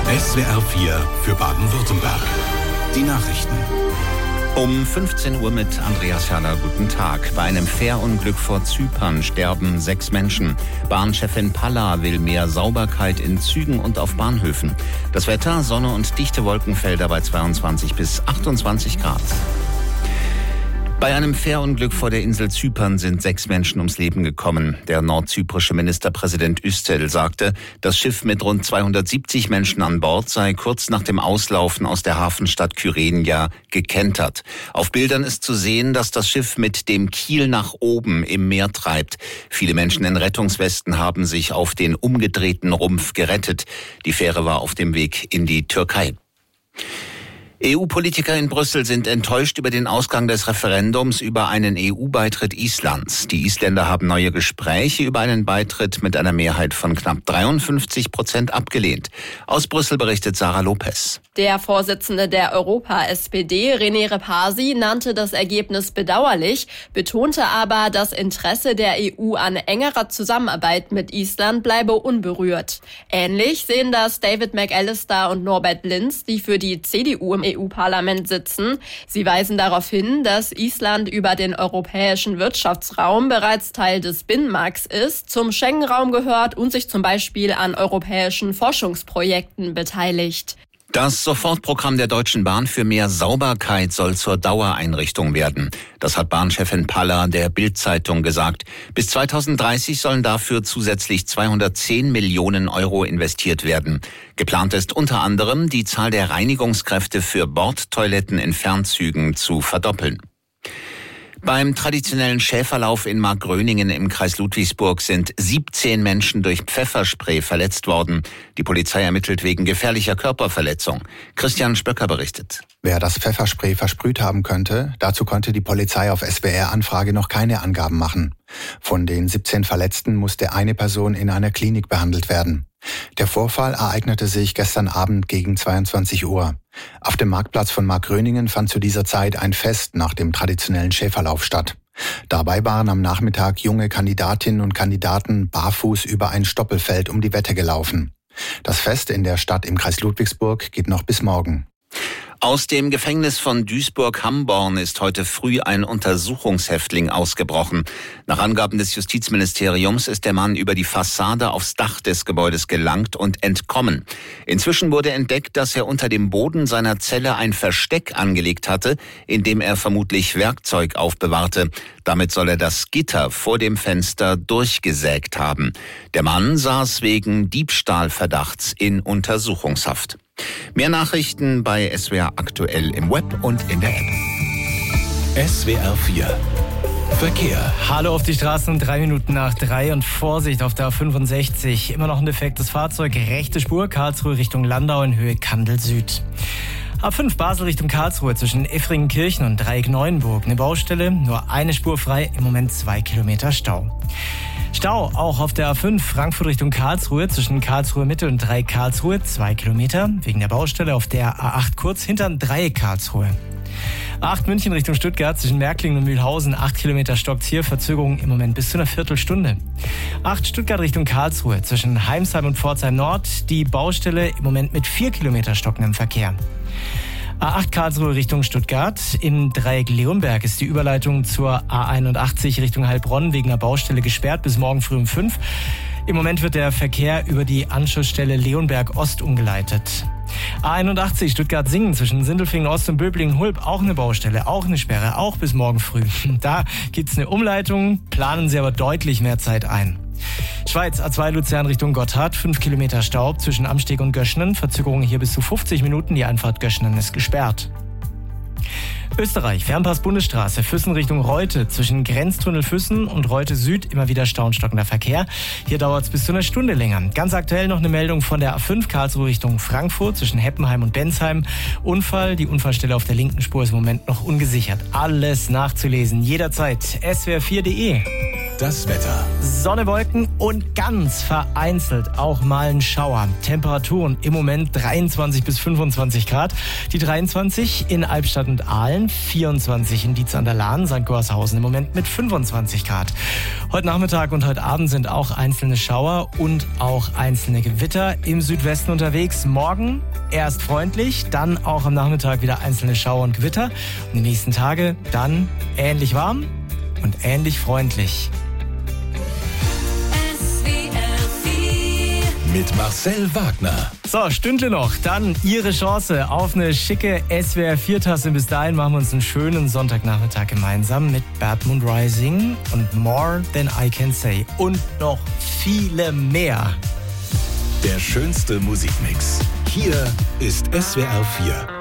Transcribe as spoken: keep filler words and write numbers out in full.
S W R vier für Baden-Württemberg. Die Nachrichten. Um fünfzehn Uhr mit Andreas Herrler. Guten Tag. Bei einem Fährunglück vor Zypern sterben sechs Menschen. Bahnchefin Palla will mehr Sauberkeit in Zügen und auf Bahnhöfen. Das Wetter, Sonne und dichte Wolkenfelder bei zweiundzwanzig bis achtundzwanzig Grad. Bei einem Fährunglück vor der Insel Zypern sind sechs Menschen ums Leben gekommen. Der nordzyprische Ministerpräsident Üstel sagte, das Schiff mit rund zweihundertsiebzig Menschen an Bord sei kurz nach dem Auslaufen aus der Hafenstadt Kyrenia gekentert. Auf Bildern ist zu sehen, dass das Schiff mit dem Kiel nach oben im Meer treibt. Viele Menschen in Rettungswesten haben sich auf den umgedrehten Rumpf gerettet. Die Fähre war auf dem Weg in die Türkei. E U-Politiker in Brüssel sind enttäuscht über den Ausgang des Referendums über einen E U-Beitritt Islands. Die Isländer haben neue Gespräche über einen Beitritt mit einer Mehrheit von knapp dreiundfünfzig Prozent abgelehnt. Aus Brüssel berichtet Sarah Lopez. Der Vorsitzende der Europa-S P D, René Repasi, nannte das Ergebnis bedauerlich, betonte aber, das Interesse der E U an engerer Zusammenarbeit mit Island bleibe unberührt. Ähnlich sehen das David McAllister und Norbert Linz, die für die C D U im E U-Parlament sitzen. Sie weisen darauf hin, dass Island über den europäischen Wirtschaftsraum bereits Teil des Binnenmarkts ist, zum Schengen-Raum gehört und sich zum Beispiel an europäischen Forschungsprojekten beteiligt. Das Sofortprogramm der Deutschen Bahn für mehr Sauberkeit soll zur Dauereinrichtung werden. Das hat Bahnchefin Palla der Bild-Zeitung gesagt. Bis zweitausenddreißig sollen dafür zusätzlich zweihundertzehn Millionen Euro investiert werden. Geplant ist unter anderem, die Zahl der Reinigungskräfte für Bordtoiletten in Fernzügen zu verdoppeln. Beim traditionellen Schäferlauf in Markgröningen im Kreis Ludwigsburg sind siebzehn Menschen durch Pfefferspray verletzt worden. Die Polizei ermittelt wegen gefährlicher Körperverletzung. Christian Spöcker berichtet. Wer das Pfefferspray versprüht haben könnte, dazu konnte die Polizei auf S W R-Anfrage noch keine Angaben machen. Von den siebzehn Verletzten musste eine Person in einer Klinik behandelt werden. Der Vorfall ereignete sich gestern Abend gegen zweiundzwanzig Uhr. Auf dem Marktplatz von Markgröningen fand zu dieser Zeit ein Fest nach dem traditionellen Schäferlauf statt. Dabei waren am Nachmittag junge Kandidatinnen und Kandidaten barfuß über ein Stoppelfeld um die Wette gelaufen. Das Fest in der Stadt im Kreis Ludwigsburg geht noch bis morgen. Aus dem Gefängnis von Duisburg-Hamborn ist heute früh ein Untersuchungshäftling ausgebrochen. Nach Angaben des Justizministeriums ist der Mann über die Fassade aufs Dach des Gebäudes gelangt und entkommen. Inzwischen wurde entdeckt, dass er unter dem Boden seiner Zelle ein Versteck angelegt hatte, in dem er vermutlich Werkzeug aufbewahrte. Damit soll er das Gitter vor dem Fenster durchgesägt haben. Der Mann saß wegen Diebstahlverdachts in Untersuchungshaft. Mehr Nachrichten bei S W R aktuell im Web und in der App. S W R vier Verkehr. Hallo auf die Straßen, drei Minuten nach drei und Vorsicht auf der A fünfundsechzig. Immer noch ein defektes Fahrzeug, rechte Spur, Karlsruhe Richtung Landau in Höhe Kandel Süd. A fünf Basel Richtung Karlsruhe zwischen Effringenkirchen und Dreieck Neuenburg. Eine Baustelle, nur eine Spur frei, im Moment zwei Kilometer Stau. Stau auch auf der A fünf Frankfurt Richtung Karlsruhe zwischen Karlsruhe Mitte und Dreieck Karlsruhe, zwei Kilometer, wegen der Baustelle auf der A acht kurz hinter Dreieck Karlsruhe. A acht München Richtung Stuttgart zwischen Märklingen und Mühlhausen, acht Kilometer stockt's hier, Verzögerung im Moment bis zu einer Viertelstunde. A acht Stuttgart Richtung Karlsruhe zwischen Heimsheim und Pforzheim Nord, die Baustelle im Moment mit vier Kilometer stockendem Verkehr. A acht Karlsruhe Richtung Stuttgart. Im Dreieck Leonberg ist die Überleitung zur A einundachtzig Richtung Heilbronn wegen einer Baustelle gesperrt bis morgen früh um fünf. Im Moment wird der Verkehr über die Anschlussstelle Leonberg Ost umgeleitet. A einundachtzig Stuttgart-Singen zwischen Sindelfingen Ost und Böblingen-Hulb, auch eine Baustelle, auch eine Sperre, auch bis morgen früh. Da gibt's eine Umleitung, planen Sie aber deutlich mehr Zeit ein. Schweiz, A zwei Luzern Richtung Gotthard, fünf Kilometer Stau zwischen Amsteg und Göschenen, Verzögerung hier bis zu fünfzig Minuten, die Einfahrt Göschenen ist gesperrt. Österreich, Fernpass Bundesstraße, Füssen Richtung Reute, zwischen Grenztunnel Füssen und Reute Süd immer wieder stau und stockender Verkehr. Hier dauert es bis zu einer Stunde länger. Ganz aktuell noch eine Meldung von der A fünf Karlsruhe Richtung Frankfurt, zwischen Heppenheim und Bensheim. Unfall, die Unfallstelle auf der linken Spur ist im Moment noch ungesichert. Alles nachzulesen, jederzeit, S W R vier punkt de. das Wetter. Sonne, Wolken und ganz vereinzelt auch mal ein Schauer. Temperaturen im Moment dreiundzwanzig bis fünfundzwanzig Grad. Die dreiundzwanzig in Albstadt und Aalen, vierundzwanzig in Dietz an der Lahn, Sankt Goarshausen im Moment mit fünfundzwanzig Grad. Heute Nachmittag und heute Abend sind auch einzelne Schauer und auch einzelne Gewitter im Südwesten unterwegs. Morgen erst freundlich, dann auch am Nachmittag wieder einzelne Schauer und Gewitter. Und die nächsten Tage dann ähnlich warm und ähnlich freundlich. Mit Marcel Wagner. So, Stündle noch, dann Ihre Chance auf eine schicke S W R vier Tasse. Bis dahin machen wir uns einen schönen Sonntagnachmittag gemeinsam mit Bad Moon Rising und More Than I Can Say. Und noch viele mehr. Der schönste Musikmix. Hier ist S W R vier.